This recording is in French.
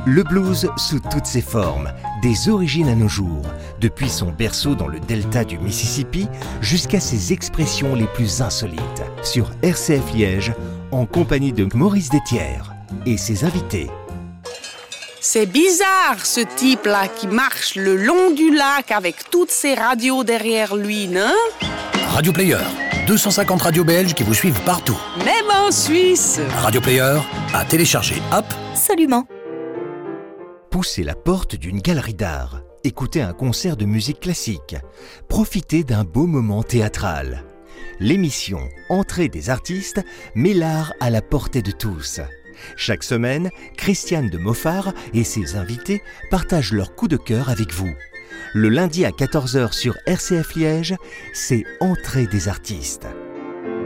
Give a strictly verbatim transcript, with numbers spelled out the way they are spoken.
Le blues sous toutes ses formes, des origines à nos jours, depuis son berceau dans le delta du Mississippi jusqu'à ses expressions les plus insolites. Sur R C F Liège, en compagnie de Maurice Détière et ses invités. C'est bizarre ce type-là qui marche le long du lac avec toutes ses radios derrière lui, non? Radio Player, deux cent cinquante radios belges qui vous suivent partout. Même en Suisse. Radio Player, à télécharger app. Absolument. Poussez la porte d'une galerie d'art, écoutez un concert de musique classique, profitez d'un beau moment théâtral. L'émission Entrée des artistes met l'art à la portée de tous. Chaque semaine, Christiane de Moffard et ses invités partagent leur coup de cœur avec vous. Le lundi à quatorze heures sur R C F Liège, c'est Entrée des artistes.